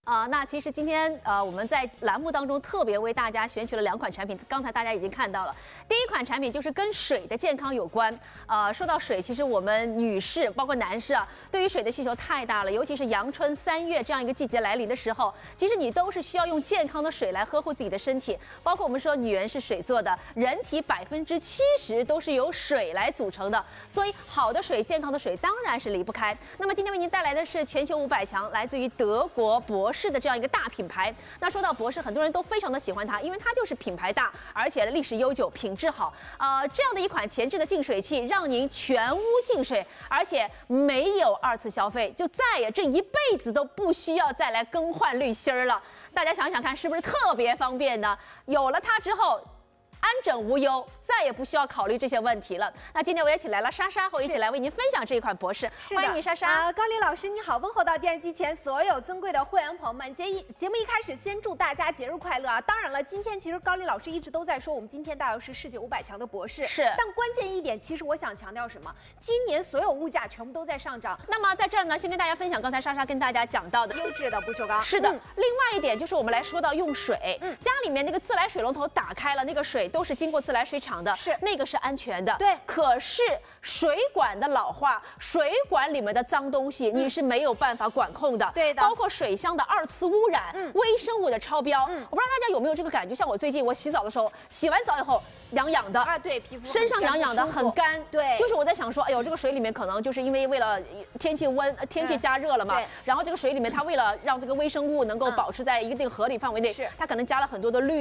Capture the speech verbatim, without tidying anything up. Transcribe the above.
啊、呃，那其实今天呃我们在栏目当中特别为大家选取了两款产品，刚才大家已经看到了。第一款产品就是跟水的健康有关。呃，说到水，其实我们女士包括男士啊，对于水的需求太大了，尤其是阳春三月这样一个季节来临的时候，其实你都是需要用健康的水来呵护自己的身体。包括我们说女人是水做的，人体百分之七十都是由水来组成的，所以好的水、健康的水当然是离不开。那么今天为您带来的是全球五百强，来自于德国博士的这样一个大品牌。那说到博士，很多人都非常的喜欢它，因为它就是品牌大，而且历史悠久，品质好。呃，这样的一款前置的净水器，让您全屋净水，而且没有二次消费，就再也这一辈子都不需要再来更换滤芯儿了。大家想想看，是不是特别方便呢？有了它之后，安枕无忧，再也不需要考虑这些问题了。那今天我也请来了莎莎，和我一起来为您分享这一款博士。欢迎你，莎莎。 啊，高丽老师你好，问候到电视机前所有尊贵的会员朋友们。节一节目一开始，先祝大家节日快乐啊！当然了，今天其实高丽老师一直都在说，我们今天大约是世界五百强的博士。 是。 但关键一点，其实我想强调什么？今年所有物价全部都在上涨。 那么在这儿呢，先跟大家分享刚才莎莎跟大家讲到的优质的不锈钢。 是的。 嗯、 另外一点就是我们来说到用水，嗯，家里面那个自来水龙头打开了，那个水都是经过自来水厂的， 是那个是安全的。 对。 可是水管的老化，水管里面的脏东西，你是没有办法管控的。 对的。 包括水箱的二次污染、嗯、微生物的超标。嗯，我不知道大家有没有这个感觉，像我最近我洗澡的时候，洗完澡以后痒痒的啊，对，皮肤身上痒痒的，很干。 对， 就是我在想说，哎呦，这个水里面可能就是因为为了天气温天气加热了嘛， 嗯、 然后这个水里面它为了让这个微生物能够保持在一定合理范围内， 是它可能加了很多的氯。